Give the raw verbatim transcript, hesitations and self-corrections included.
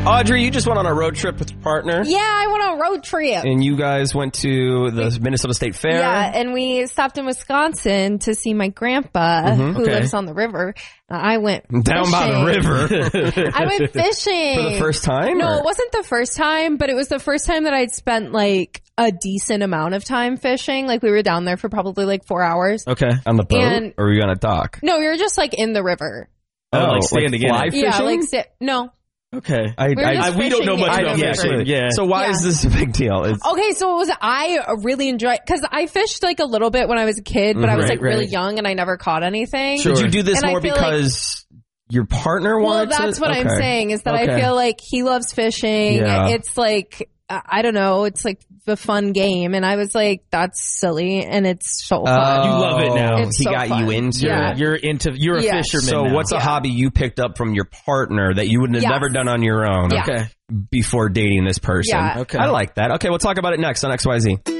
Audrey, you just went on a road trip with your partner. Yeah, I went on a road trip. And you guys went to the Minnesota State Fair. Yeah, and we stopped in Wisconsin to see my grandpa Mhm, who okay. lives on the river. I went Down fishing. by the river. I went fishing. For the first time? No, or? it wasn't the first time, but it was the first time that I'd spent like a decent amount of time fishing. Like we were down there for probably like four hours. Okay. On the boat? And- or were you on a dock? No, we were just like in the river. Oh, like standing in fly it. fishing? Yeah, like sta- no. Okay. I, We were I, just I, we don't know fishing much in about the yeah, fishing. river. Yeah. So why Yeah. is this a big deal? It's, Okay, so it was I really enjoyed because I fished like a little bit when I was a kid, but I was Right, like really right. young and I never caught anything. Sure. Did you do this And I more feel like- because your partner Well, wanted to? that's what I'm Okay. saying is that I Okay. feel like he loves fishing. Yeah. It's like uh, I don't know, it's like the fun game, and I was like, that's silly, and it's so fun. You love it now. It's He so got fun. you into Yeah. it. You're into, you're a Yeah. fisherman So now. what's a Yeah. hobby you picked up from your partner that you would have Yes. never done on your own Yeah. Okay. before dating this person? Yeah. Okay. I like that. Okay, we'll talk about it next on X Y Z.